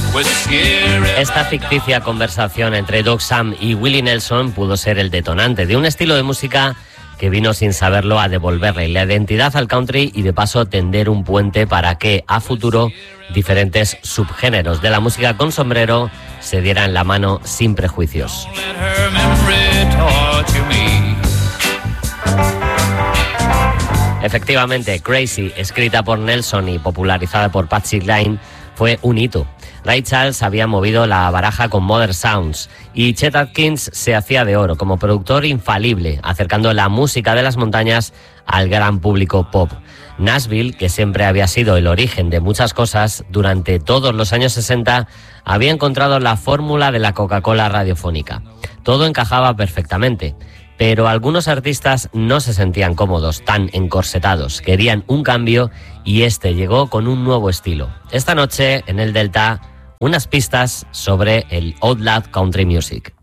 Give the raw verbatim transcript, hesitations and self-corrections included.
Esta ficticia conversación entre Doug Sam y Willie Nelson pudo ser el detonante de un estilo de música que vino sin saberlo a devolverle la identidad al country y de paso tender un puente para que a futuro diferentes subgéneros de la música con sombrero se dieran la mano sin prejuicios. Efectivamente, Crazy, escrita por Nelson y popularizada por Patsy Cline, fue un hito. Ray Charles había movido la baraja con Modern Sounds y Chet Atkins se hacía de oro como productor infalible, acercando la música de las montañas al gran público pop. Nashville, que siempre había sido el origen de muchas cosas, durante todos los años sesenta había encontrado la fórmula de la Coca-Cola radiofónica. Todo encajaba perfectamente, pero algunos artistas no se sentían cómodos, tan encorsetados, querían un cambio y este llegó con un nuevo estilo. Esta noche, en el Delta, unas pistas sobre el Outlaw Country Music.